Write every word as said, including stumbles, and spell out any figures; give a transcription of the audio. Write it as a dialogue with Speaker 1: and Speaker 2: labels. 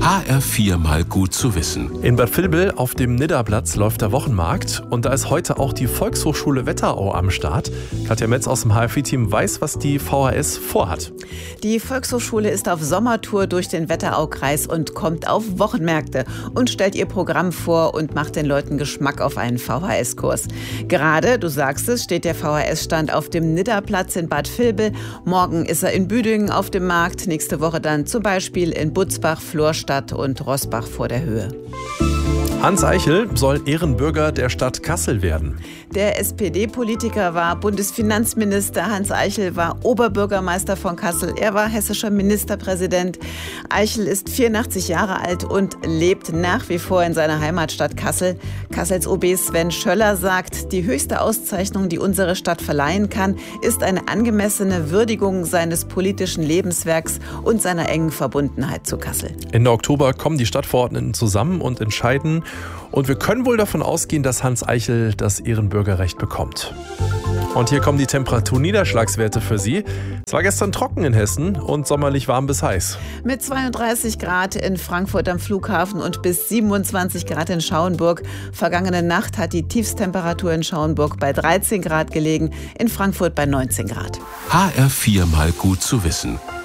Speaker 1: H R vier mal gut zu wissen.
Speaker 2: In Bad Vilbel auf dem Nidderplatz läuft der Wochenmarkt und da ist heute auch die Volkshochschule Wetterau am Start. Katja Metz aus dem H R vier Team weiß, was die V H S vorhat.
Speaker 3: Die Volkshochschule ist auf Sommertour durch den Wetteraukreis und kommt auf Wochenmärkte und stellt ihr Programm vor und macht den Leuten Geschmack auf einen V H S-Kurs. Gerade, du sagst es, steht der V H S-Stand auf dem Nidderplatz in Bad Vilbel. Morgen ist er in Büdingen auf dem Markt, nächste Woche dann zum Beispiel in Butzbach, Florstadt und Roßbach vor der Höhe.
Speaker 2: Hans Eichel soll Ehrenbürger der Stadt Kassel werden.
Speaker 3: Der S P D-Politiker war Bundesfinanzminister. Hans Eichel war Oberbürgermeister von Kassel. Er war hessischer Ministerpräsident. Eichel ist vierundachtzig Jahre alt und lebt nach wie vor in seiner Heimatstadt Kassel. Kassels O B Sven Schöller sagt, die höchste Auszeichnung, die unsere Stadt verleihen kann, ist eine angemessene Würdigung seines politischen Lebenswerks und seiner engen Verbundenheit zu Kassel.
Speaker 2: Ende Oktober kommen die Stadtverordneten zusammen und entscheiden. Und wir können wohl davon ausgehen, dass Hans Eichel das Ehrenbürgerrecht bekommt. Und hier kommen die Temperaturniederschlagswerte für Sie. Es war gestern trocken in Hessen und sommerlich warm bis heiß.
Speaker 3: Mit zweiunddreißig Grad in Frankfurt am Flughafen und bis siebenundzwanzig Grad in Schauenburg. Vergangene Nacht hat die Tiefstemperatur in Schauenburg bei dreizehn Grad gelegen, in Frankfurt bei neunzehn Grad.
Speaker 1: H R vier mal gut zu wissen.